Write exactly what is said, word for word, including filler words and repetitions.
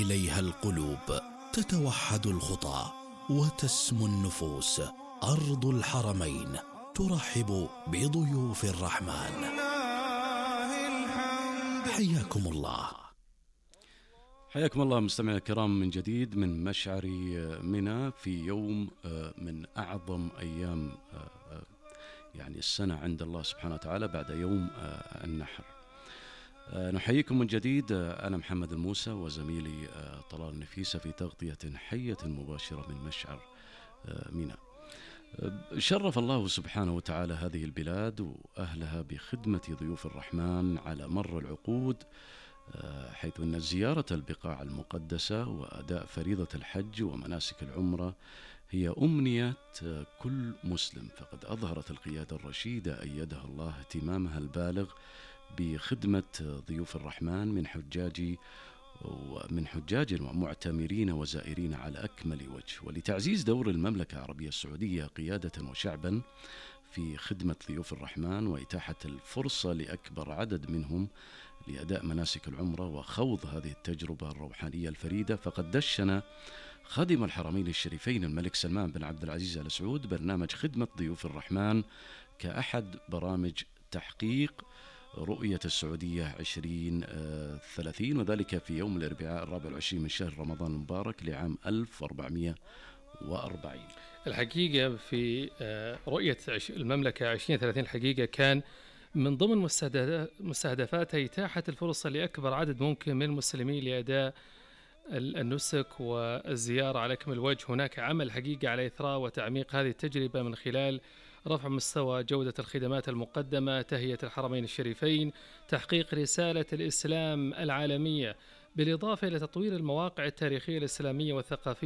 إليها القلوب، تتوحد الخطى وتسمو النفوس. أرض الحرمين ترحب بضيوف الرحمن. حياكم الله. حياكم الله مستمعينا الكرام من جديد من مشعر منى في يوم من أعظم أيام يعني السنة عند الله سبحانه وتعالى بعد يوم النحر. نحييكم من جديد، أنا محمد الموسى وزميلي طلال نفيسة في تغطية حية مباشرة من مشعر منى. شرف الله سبحانه وتعالى هذه البلاد وأهلها بخدمة ضيوف الرحمن على مر العقود، حيث أن زيارة البقاع المقدسة وأداء فريضة الحج ومناسك العمرة هي أمنية كل مسلم، فقد أظهرت القيادة الرشيدة أيدها الله اهتمامها البالغ بخدمة ضيوف الرحمن من حجاج ومن حجاج ومعتمرين وزائرين على أكمل وجه. ولتعزيز دور المملكة العربية السعودية قيادة وشعبا في خدمة ضيوف الرحمن وإتاحة الفرصة لأكبر عدد منهم لأداء مناسك العمرة وخوض هذه التجربة الروحانية الفريدة، فقد دشن خادم الحرمين الشريفين الملك سلمان بن عبد العزيز آل سعود برنامج خدمة ضيوف الرحمن كأحد برامج تحقيق رؤية السعودية عشرين ثلاثين، وذلك في يوم الأربعاء الرابع والعشرين من شهر رمضان المبارك لعام ألف وأربعمائة وأربعين. الحقيقة في رؤية المملكة عشرين ثلاثين الحقيقة كان من ضمن مستهدفاتها إتاحة الفرصة لأكبر عدد ممكن من المسلمين لأداء النسك والزيارة على أكمل وجه. هناك عمل حقيقة على إثراء وتعميق هذه التجربة من خلال رفع مستوى جودة الخدمات المقدمة، تهيئة الحرمين الشريفين، تحقيق رسالة الإسلام العالمية، بالإضافة إلى تطوير المواقع التاريخية الإسلامية والثقافية